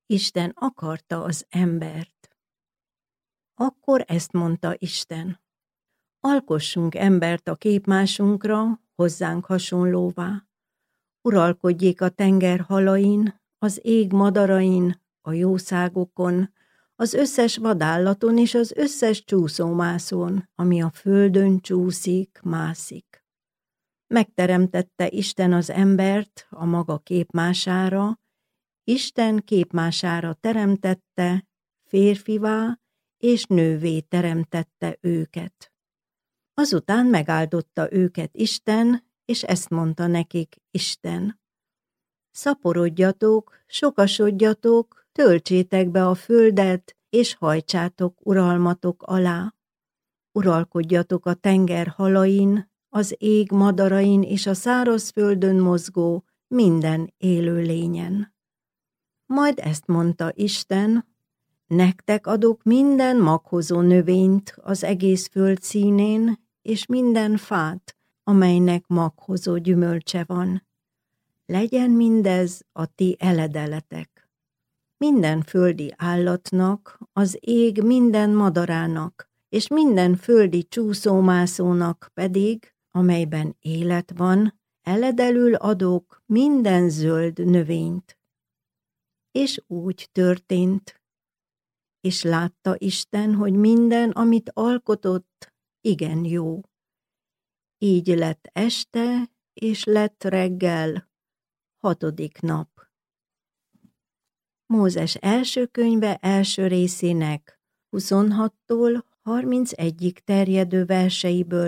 Isten akarta az embert. Akkor ezt mondta Isten: alkossunk embert a képmásunkra, hozzánk hasonlóvá. Uralkodjék a tenger halain, az ég madarain, a jószágokon, az összes vadállaton és az összes csúszómászón, ami a földön csúszik, mászik. Megteremtette Isten az embert a maga képmására, Isten képmására teremtette, férfivá és nővé teremtette őket. Azután megáldotta őket Isten, és ezt mondta nekik Isten: szaporodjatok, sokasodjatok, töltsétek be a földet, és hajtsátok uralmatok alá. Uralkodjatok a tenger halain, az ég madarain és a szárazföldön mozgó minden élő lényen. Majd ezt mondta Isten: nektek adok minden maghozó növényt az egész föld színén, és minden fát, amelynek maghozó gyümölcse van. Legyen mindez a ti eledeletek. Minden földi állatnak, az ég minden madarának, és minden földi csúszómászónak pedig, amelyben élet van, eledelül adok minden zöld növényt. És úgy történt. És látta Isten, hogy minden, amit alkotott, igen jó. Így lett este, és lett reggel, 6. nap. Mózes első könyve első részének 26-tól 31-ig terjedő verseiből